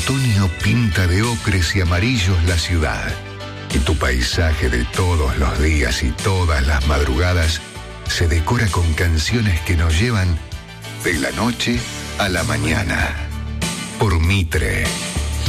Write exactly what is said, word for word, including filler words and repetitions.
otoño pinta de ocres y amarillos la ciudad. Y tu paisaje de todos los días y todas las madrugadas se decora con canciones que nos llevan de la noche a la mañana. Por Mitre,